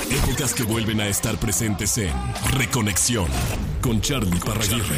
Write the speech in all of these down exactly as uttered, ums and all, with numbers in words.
Épocas que vuelven a estar presentes en Reconexión con Charly Parraguirre.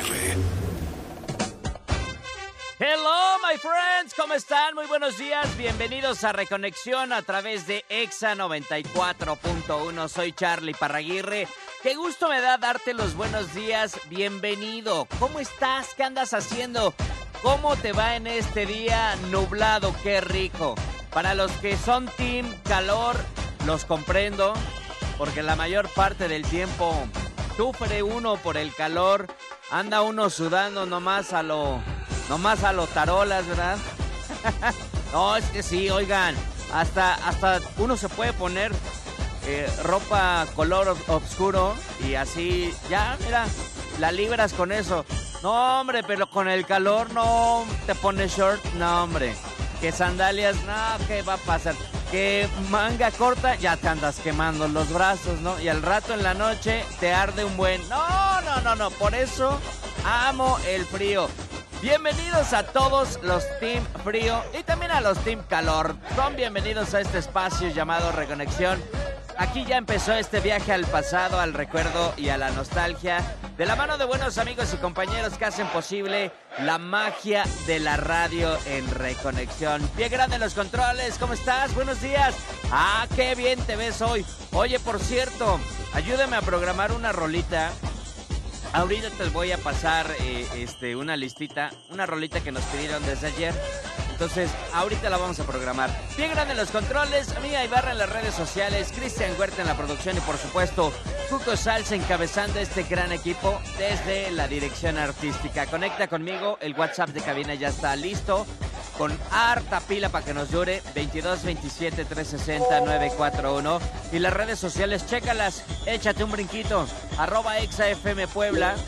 Hello, my friends, ¿cómo están? Muy buenos días, bienvenidos a Reconexión a través de Exa noventa y cuatro punto uno. Soy Charly Parraguirre. Qué gusto me da darte los buenos días. Bienvenido. ¿Cómo estás? ¿Qué andas haciendo? ¿Cómo te va en este día nublado? ¡Qué rico! Para los que son team calor, los comprendo, porque la mayor parte del tiempo sufre uno por el calor. Anda uno sudando nomás a lo... Nomás a los tarolas, ¿verdad? No, es que sí, oigan, hasta, hasta uno se puede poner eh, ropa color oscuro y así, ya, mira, la libras con eso. No, hombre, pero con el calor no te pones short, no, hombre. Que sandalias, no, ¿qué va a pasar? Que manga corta, ya te andas quemando los brazos, ¿no? Y al rato en la noche te arde un buen... No, no, no, no, por eso amo el frío. Bienvenidos a todos los Team Frío y también a los Team Calor. Son bienvenidos a este espacio llamado Reconexión. Aquí ya empezó este viaje al pasado, al recuerdo y a la nostalgia, de la mano de buenos amigos y compañeros que hacen posible la magia de la radio en Reconexión. Pie grande en los controles, ¿cómo estás? Buenos días. Ah, qué bien te ves hoy. Oye, por cierto, ayúdame a programar una rolita. Ahorita te voy a pasar eh, este, una listita, una rolita que nos pidieron desde ayer. Entonces, ahorita la vamos a programar. Bien grande en los controles, Mía Ibarra en las redes sociales, Cristian Huerta en la producción y por supuesto, Cuco Salsa encabezando este gran equipo desde la dirección artística. Conecta conmigo, el WhatsApp de cabina ya está listo, con harta pila para que nos dure, veintidós veintisiete trescientos sesenta nueve cuatro uno. Y las redes sociales, chécalas, échate un brinquito, arroba ExaFM Puebla.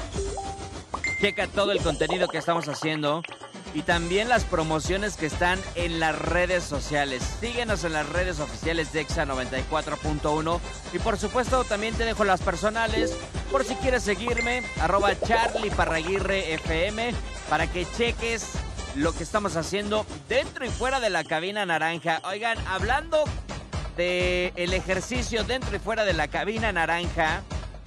Checa todo el contenido que estamos haciendo y también las promociones que están en las redes sociales. Síguenos en las redes oficiales de Exa noventa y cuatro punto uno. Y por supuesto también te dejo las personales por si quieres seguirme, arroba Charly Parraguirre F M, para que cheques lo que estamos haciendo dentro y fuera de la cabina naranja. Oigan, hablando de el ejercicio dentro y fuera de la cabina naranja,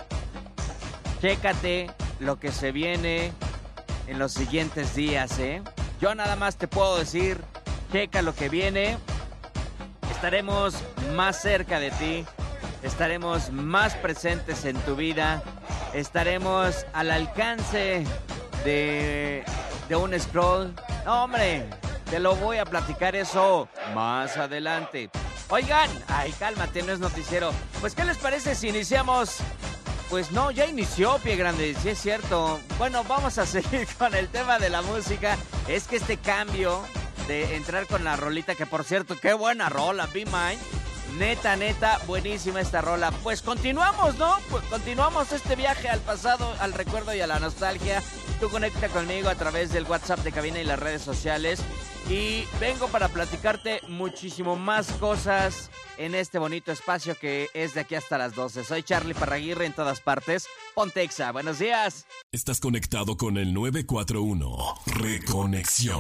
chécate lo que se viene en los siguientes días, ¿eh? Yo nada más te puedo decir, checa lo que viene. Estaremos más cerca de ti, estaremos más presentes en tu vida, estaremos al alcance de, de un scroll. No, hombre, te lo voy a platicar eso más adelante. Oigan, ay, cálmate, no es noticiero. Pues, ¿qué les parece si iniciamos? Pues no, ya inició, Pie Grande, sí es cierto. Bueno, vamos a seguir con el tema de la música. Es que este cambio de entrar con la rolita, que por cierto, qué buena rola, Be Mine. Neta, neta, buenísima esta rola. Pues continuamos, ¿no? Pues continuamos este viaje al pasado, al recuerdo y a la nostalgia. Tú conecta conmigo a través del WhatsApp de cabina y las redes sociales. Y vengo para platicarte muchísimo más cosas en este bonito espacio que es de aquí hasta las doce. Soy Charly Parraguirre en todas partes. Ponte Exa, buenos días. Estás conectado con el nueve cuatro uno. Reconexión.